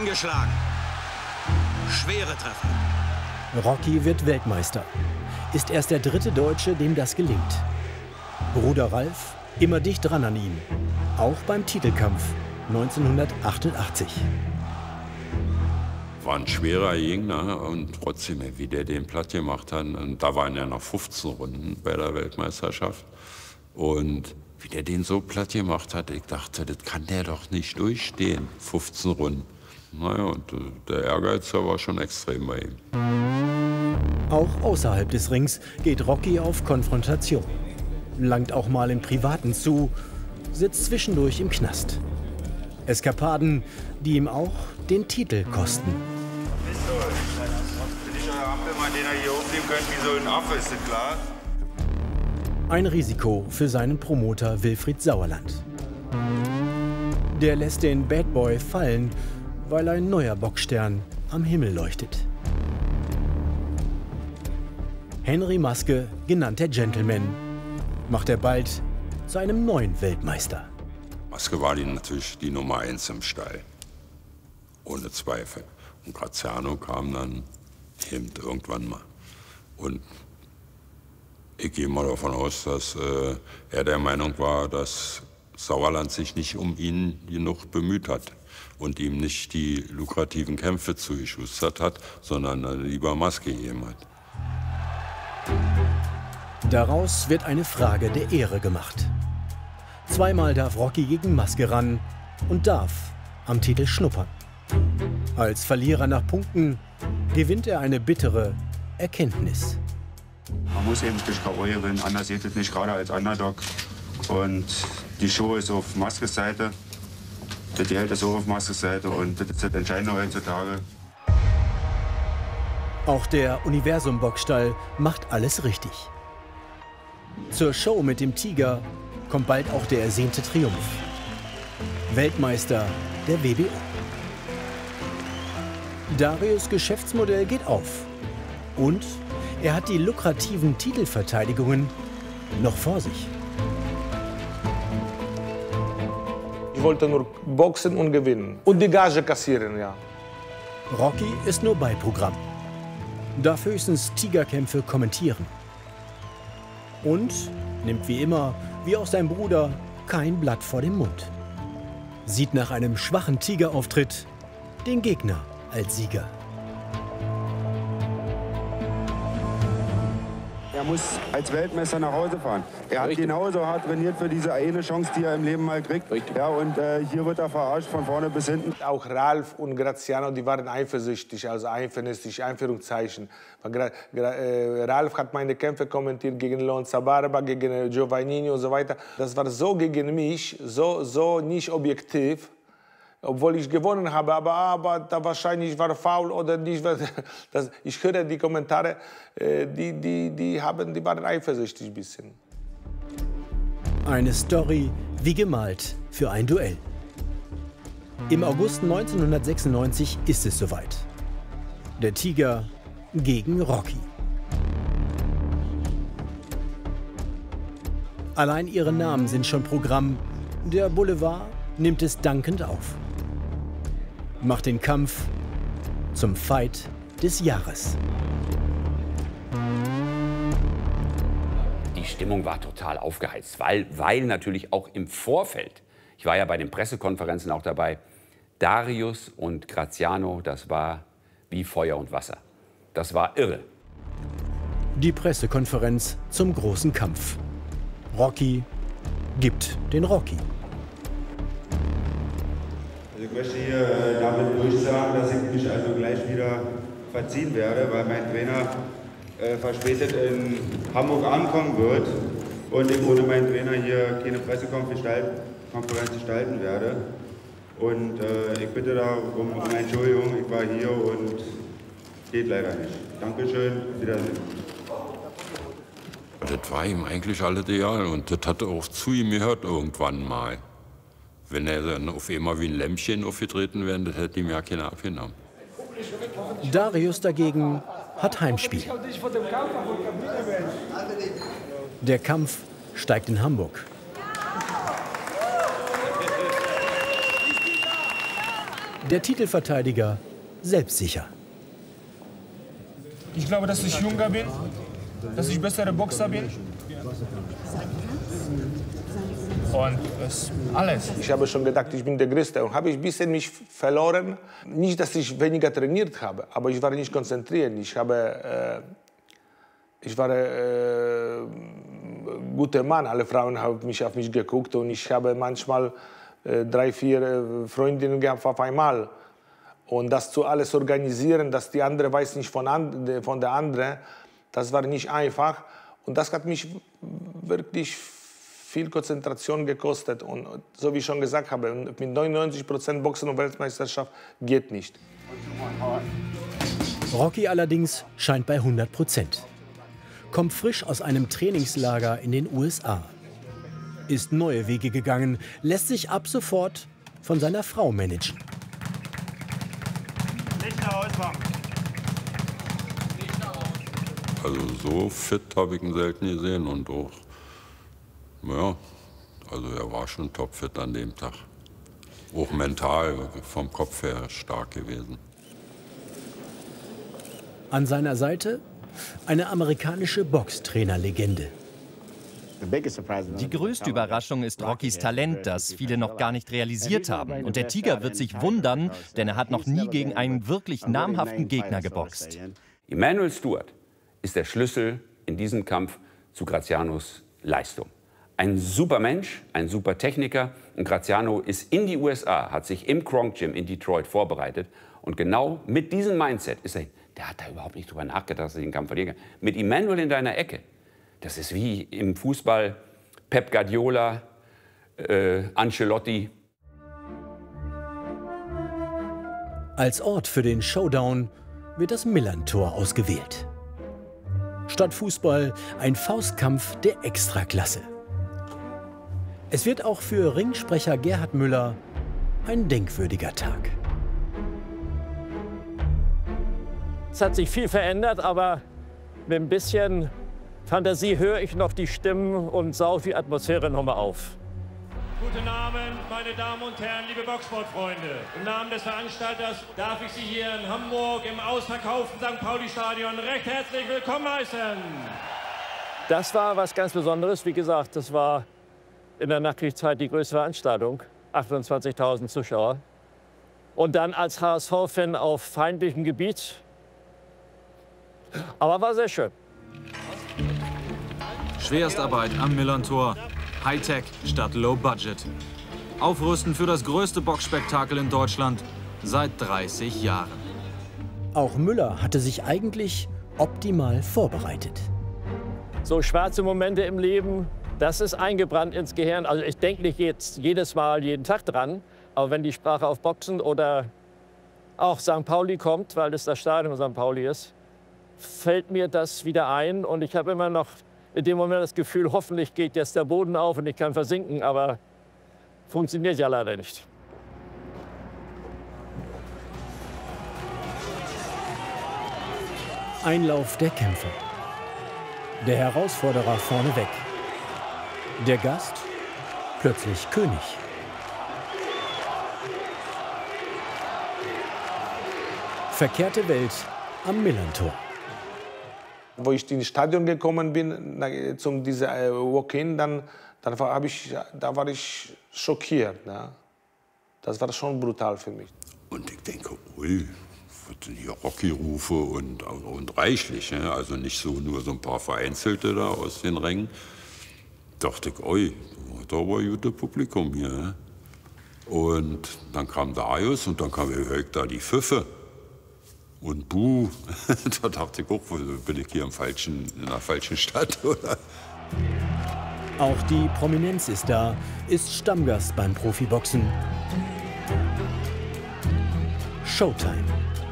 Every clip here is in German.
Angeschlagen. Schwere Treffer. Rocky wird Weltmeister. Ist erst der dritte Deutsche, dem das gelingt. Bruder Ralf immer dicht dran an ihm. Auch beim Titelkampf 1988. War ein schwerer Gegner und trotzdem, wie der den platt gemacht hat. Und da waren ja noch 15 Runden bei der Weltmeisterschaft. Und wie der den so platt gemacht hat, ich dachte, das kann der doch nicht durchstehen, 15 Runden. Naja, und der Ehrgeiz war schon extrem bei ihm. Auch außerhalb des Rings geht Rocky auf Konfrontation. Langt auch mal im Privaten zu, sitzt zwischendurch im Knast. Eskapaden, die ihm auch den Titel kosten. Bin ich euer Ampelmann, den ihr hier aufnehmen könnt, wie so ein Affe, ist das klar? Ein Risiko für seinen Promoter Wilfried Sauerland. Der lässt den Bad Boy fallen, weil ein neuer Boxstern am Himmel leuchtet. Henry Maske, genannt der Gentleman, macht er bald zu einem neuen Weltmeister. Maske war natürlich die Nummer 1 im Stall. Ohne Zweifel. Und Graziano kam dann eben irgendwann mal. Und ich gehe mal davon aus, dass er der Meinung war, dass Sauerland sich nicht um ihn genug bemüht hat und ihm nicht die lukrativen Kämpfe zugeschustert hat, sondern lieber Maske gegeben hat. Daraus wird eine Frage der Ehre gemacht. Zweimal darf Rocky gegen Maske ran und darf am Titel schnuppern. Als Verlierer nach Punkten gewinnt er eine bittere Erkenntnis. Man muss eben durch K.O. gewinnen, anders geht es nicht, gerade als Underdog. Und die Show ist auf Maskes Seite, das Geld ist auch auf Maskes Seite und das ist das Entscheidende heutzutage. Auch der Universum-Boxstall macht alles richtig. Zur Show mit dem Tiger kommt bald auch der ersehnte Triumph. Weltmeister der WBO. Darius' Geschäftsmodell geht auf. Und er hat die lukrativen Titelverteidigungen noch vor sich. Ich wollte nur boxen und gewinnen. Und die Gage kassieren, ja. Rocky ist nur Beiprogramm. Darf höchstens Tigerkämpfe kommentieren. Und nimmt wie immer, wie auch sein Bruder, kein Blatt vor den Mund. Sieht nach einem schwachen Tigerauftritt den Gegner als Sieger. Er muss als Weltmeister nach Hause fahren. Er hat genauso hart trainiert für diese eine Chance, die er im Leben mal kriegt. Ja, und hier wird er verarscht von vorne bis hinten. Auch Ralf und Graziano, die waren eifersüchtig, also einvernehmlich, Einführungszeichen. Ralf hat meine Kämpfe kommentiert gegen Lonza Barba, gegen Giovannini und so weiter. Das war so gegen mich, so nicht objektiv. Obwohl ich gewonnen habe, aber da wahrscheinlich war faul oder nicht. Ich höre die Kommentare, die waren eifersüchtig ein bisschen. Eine Story wie gemalt für ein Duell. Im August 1996 ist es soweit. Der Tiger gegen Rocky. Allein ihre Namen sind schon Programm. Der Boulevard nimmt es dankend auf. Macht den Kampf zum Fight des Jahres. Die Stimmung war total aufgeheizt, weil natürlich auch im Vorfeld, ich war ja bei den Pressekonferenzen auch dabei, Darius und Graziano, das war wie Feuer und Wasser. Das war irre. Die Pressekonferenz zum großen Kampf. Rocky gibt den Rocky. Ich möchte hier damit durchsagen, dass ich mich also gleich wieder verziehen werde, weil mein Trainer verspätet in Hamburg ankommen wird und ich ohne meinen Trainer hier keine Pressekonferenz gestalten werde. Und ich bitte da um Entschuldigung, ich war hier und geht leider nicht. Dankeschön, Wiedersehen. Das war ihm eigentlich alles egal und das hat auch zu ihm gehört irgendwann mal. Wenn er dann auf einmal wie ein Lämpchen aufgetreten wäre, das hätte ihm ja keiner abgenommen. Darius dagegen hat Heimspiel. Der Kampf steigt in Hamburg. Der Titelverteidiger selbstsicher. Ich glaube, dass ich jünger bin, dass ich bessere Boxer bin. Und das alles. Ich habe schon gedacht, ich bin der Größte. Und habe ich ein bisschen mich verloren. Nicht, dass ich weniger trainiert habe, aber ich war nicht konzentriert. Ich war ein guter Mann. Alle Frauen haben auf mich geguckt. Und ich habe manchmal 3, 4 Freundinnen gehabt auf einmal. Und das zu alles organisieren, dass die andere weiß nicht von der anderen, das war nicht einfach. Und das hat mich wirklich viel Konzentration gekostet. Und so wie ich schon gesagt habe, mit 99% Boxen und Weltmeisterschaft geht nicht. Rocky allerdings scheint bei 100%. Kommt frisch aus einem Trainingslager in den USA. Ist neue Wege gegangen, lässt sich ab sofort von seiner Frau managen. Also so fit habe ich ihn selten gesehen und auch, ja, also er war schon topfit an dem Tag. Auch mental, vom Kopf her stark gewesen. An seiner Seite eine amerikanische Boxtrainerlegende. Die größte Überraschung ist Rockys Talent, das viele noch gar nicht realisiert haben. Und der Tiger wird sich wundern, denn er hat noch nie gegen einen wirklich namhaften Gegner geboxt. Emanuel Steward ist der Schlüssel in diesem Kampf zu Grazianos Leistung. Ein super Mensch, ein super Techniker. Und Graziano ist in die USA, hat sich im Kronk Gym in Detroit vorbereitet. Und genau mit diesem Mindset ist er hin. Der hat da überhaupt nicht drüber nachgedacht, dass er den Kampf verlieren kann. Mit Emanuel in deiner Ecke. Das ist wie im Fußball Pep Guardiola, Ancelotti. Als Ort für den Showdown wird das Millerntor ausgewählt. Statt Fußball ein Faustkampf der Extraklasse. Es wird auch für Ringsprecher Gerhard Müller ein denkwürdiger Tag. Es hat sich viel verändert, aber mit ein bisschen Fantasie höre ich noch die Stimmen und sauge die Atmosphäre noch mal auf. Guten Abend, meine Damen und Herren, liebe Boxsportfreunde. Im Namen des Veranstalters darf ich Sie hier in Hamburg im ausverkauften St. Pauli-Stadion recht herzlich willkommen heißen. Das war was ganz Besonderes. Wie gesagt, das war in der Nachkriegszeit die größte Veranstaltung. 28.000 Zuschauer. Und dann als HSV-Fan auf feindlichem Gebiet. Aber war sehr schön. Schwerstarbeit am Millerntor. Hightech statt Low Budget. Aufrüsten für das größte Boxspektakel in Deutschland seit 30 Jahren. Auch Müller hatte sich eigentlich optimal vorbereitet. So schwarze Momente im Leben, das ist eingebrannt ins Gehirn. Also ich denke nicht jetzt jedes Mal, jeden Tag dran. Aber wenn die Sprache auf Boxen oder auch St. Pauli kommt, weil das Stadion St. Pauli ist, fällt mir das wieder ein. Und ich habe immer noch in dem Moment das Gefühl, hoffentlich geht jetzt der Boden auf und ich kann versinken. Aber funktioniert ja leider nicht. Einlauf der Kämpfer. Der Herausforderer vorneweg. Der Gast plötzlich König. Verkehrte Welt am Millerntor. Wo ich ins Stadion gekommen bin, zum dieser Walk-in, da war ich schockiert. Ja. Das war schon brutal für mich. Und ich denke, ui, was sind hier Rocky-Rufe und reichlich. Ne? Also nicht so nur so ein paar Vereinzelte da aus den Rängen. Dachte ich, ui, da war ein gutes Publikum hier. Ne? Und dann kam Darius und dann kam da die Pfiffe. Und buh, da dachte ich auch, bin ich hier in der falschen Stadt, oder? Auch die Prominenz ist da, ist Stammgast beim Profiboxen. Showtime.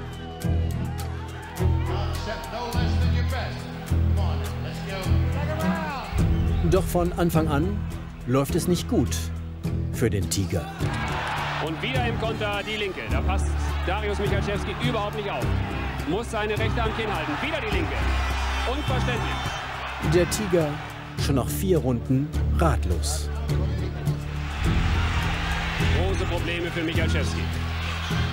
Doch von Anfang an läuft es nicht gut für den Tiger. Und wieder im Konter die Linke. Da passt Darius Michalczewski überhaupt nicht auf. Muss seine rechte Hand hinhalten. Wieder die Linke. Unverständlich. Der Tiger schon nach 4 Runden ratlos. Große Probleme für Michalczewski.